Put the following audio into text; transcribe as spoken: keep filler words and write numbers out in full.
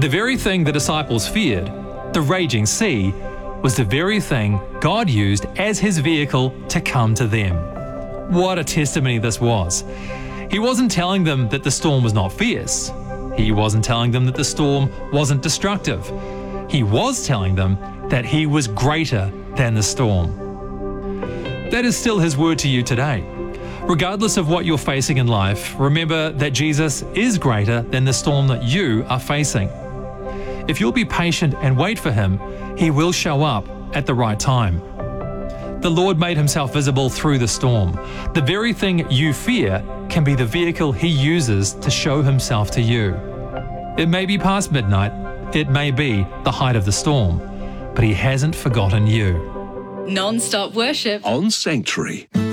The very thing the disciples feared, the raging sea, was the very thing God used as his vehicle to come to them. What a testimony this was. He wasn't telling them that the storm was not fierce. He wasn't telling them that the storm wasn't destructive. He was telling them that he was greater than the storm. That is still his word to you today. Regardless of what you're facing in life, remember that Jesus is greater than the storm that you are facing. If you'll be patient and wait for him, he will show up at the right time. The Lord made himself visible through the storm. The very thing you fear can be the vehicle he uses to show himself to you. It may be past midnight, it may be the height of the storm, but he hasn't forgotten you. Non-stop worship on Sanctuary.